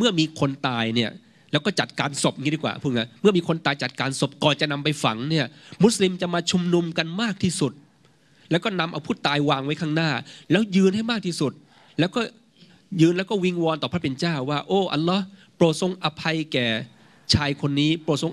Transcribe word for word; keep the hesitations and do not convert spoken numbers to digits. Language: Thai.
มื่อมีคนตายเนี่ยแล้วก็จัดการศพงี้ดีกว่าพูดง่ายเมื่อมีคนตายจัดการศพก่อนจะนำไปฝังเนี่ยมุสลิมจะมาชุมนุมกันมากที่สุดแล้วก็นำเอาผู้ตายวางไว้ข้างหน้าแล้วยืนให้มากที่สุดแล้วก็ยืนแล้วก็วิงวอนต่อพระเป็นเจ้าว่าโอ้อัลลอฮ์โปรดทรงอภัยแก่ชายคนนี้โปรดทรง